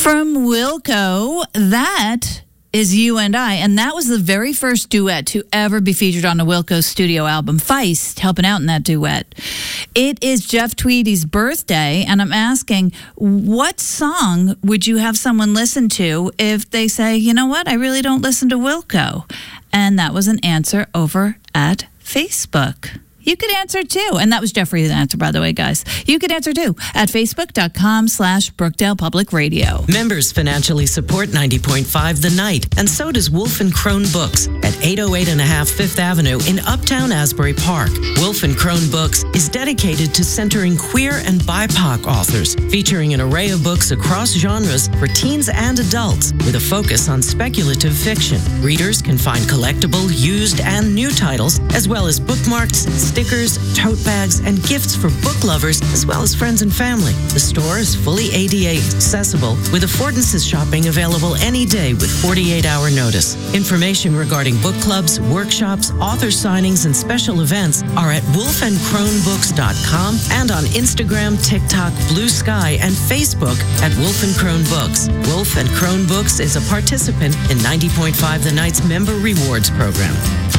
From Wilco, that is You and I, and that was the very first duet to ever be featured on a Wilco studio album. Feist helping out in that duet. It is Jeff Tweedy's birthday, and I'm asking, what song would you have someone listen to if they say, you know what, I really don't listen to Wilco? And that was an answer over at Facebook. You could answer too. And that was Jeffrey's answer, by the way, guys. You could answer too at facebook.com/Brookdale Public Radio. Members financially support 90.5 The Night, and so does Wolf and Crone Books at 808 and a half Fifth Avenue in Uptown Asbury Park. Wolf and Crone Books is dedicated to centering queer and BIPOC authors, featuring an array of books across genres for teens and adults with a focus on speculative fiction. Readers can find collectible, used, and new titles, as well as bookmarks, stickers, tote bags, and gifts for book lovers, as well as friends and family. The store is fully ADA accessible, with affordances shopping available any day with 48-hour notice. Information regarding book clubs, workshops, author signings, and special events are at wolfandcronebooks.com and on Instagram, TikTok, Blue Sky, and Facebook at Wolf and Crone Books. Wolf and Crone Books is a participant in 90.5 The Night's Member Rewards Program.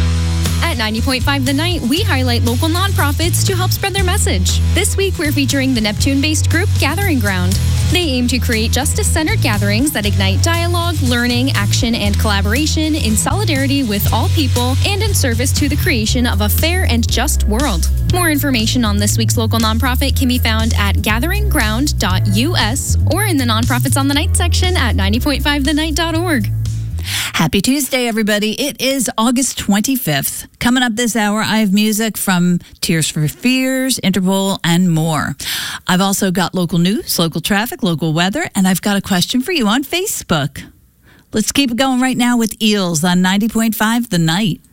At 90.5 The Night, we highlight local nonprofits to help spread their message. This week, we're featuring the Neptune-based group Gathering Ground. They aim to create justice-centered gatherings that ignite dialogue, learning, action, and collaboration in solidarity with all people and in service to the creation of a fair and just world. More information on this week's local nonprofit can be found at gatheringground.us or in the Nonprofits on the Night section at 90.5thenight.org. Happy Tuesday, everybody. It is August 25th. Coming up this hour, I have music from Tears for Fears, Interpol, and more. I've also got local news, local traffic, local weather, and I've got a question for you on Facebook. Let's keep it going right now with Eels on 90.5 The Night.